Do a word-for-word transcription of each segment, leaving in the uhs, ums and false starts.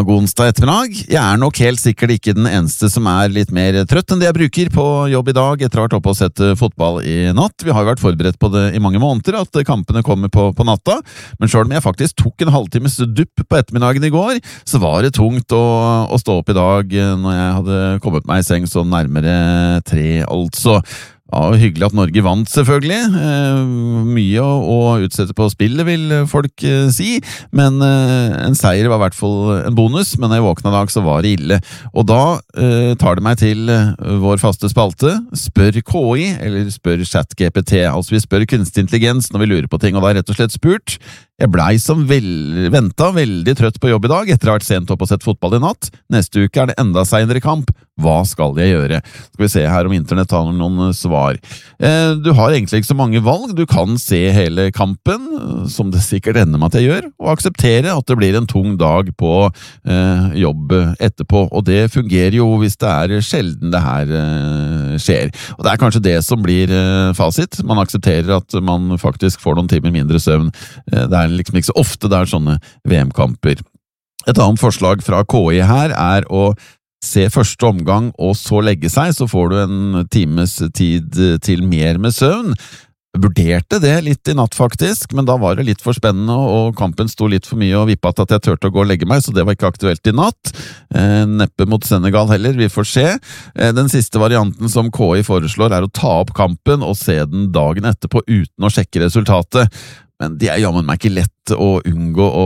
dag onsdag ettermiddag. Jeg er nok helt sikkert ikke den eneste som er litt mer trøtt enn det jeg bruker på jobb i dag etter å ha vært oppe og sett fotball i natt. Vi har jo vært forberedt på det i mange måneder, at kampene kommer på, på natta, men selv om jeg faktisk tok en halvtimes dupp på ettermiddagen i går, så var det tungt å, å stå opp i dag når jeg hadde kommet meg i seng så nærmere tre, altså. Ja, hyggelig at Norge vant selvfølgelig. Eh, mye å, å utsette på spillet vil folk eh, si, men eh, en seier var i hvert fall en bonus, men når jeg våkna i dag så var det ille. Og da eh, tar det meg til eh, vår faste spalte, spør K I, eller spør ChatGPT, altså vi spør kunstig intelligens når vi lurer på ting, og da er rett og slett spurt. Jeg blei som vel, ventet veldig trøtt på jobb i dag, etter å ha vært sent opp og sett fotball i natt. Neste uke er det enda senere kamp. Hva skal jeg gjøre? Skal vi se her om internett har noen svar. Eh, du har egentlig ikke så mange valg. Du kan se hele kampen, som det sikkert ender med at jeg gjør, og akseptere at det blir en tung dag på eh, jobb etterpå. Og det fungerer jo hvis det er sjelden det her eh, skjer. Og det er kanskje det som blir eh, fasit. Man aksepterer at man faktisk får noen timer mindre søvn. Eh, det er liksom ikke så ofte det er sånne V M-kamper. Et annet forslag fra K I her er å se første omgang og så legge seg, så får du en times tid til mer med søvn. Jeg vurderte det litt i natt faktisk, men da var det litt for spennende, og kampen sto litt for mye og vippet at jeg tørte å gå og legge meg, så det var ikke aktuelt i natt. Eh, neppe mot Senegal heller, vi får se. Eh, den siste varianten som K I foreslår er å ta opp kampen og se den dagen etterpå uten å sjekke resultatet. Men det er jammen meg ikke lett å unngå å,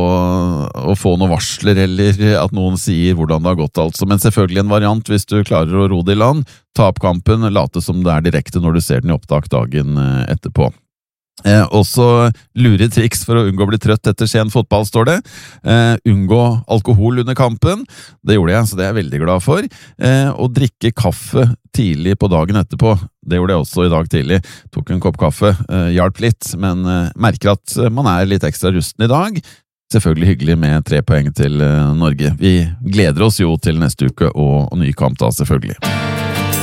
å få noen varsler eller at noen sier hvordan det har gått altså. Men selvfølgelig en variant hvis du klarer å ro det i land, ta opp kampen, late som det er direkte når du ser den i opptak dagen etterpå. Eh, også lure triks for å unngå å bli trøtt etter sen fotball, står det. Eh, unngå alkohol under kampen. Det gjorde jeg, så det er jeg veldig glad for. Eh, og drikke kaffe tidlig på dagen etterpå. Det gjorde jeg også i dag tidlig. Tok en kopp kaffe, eh, hjalp litt, men eh, merker at man er litt ekstra rusten i dag. Selvfølgelig hyggelig med tre poeng til eh, Norge. Vi gleder oss jo til neste uke og, og ny kamp da, selvfølgelig.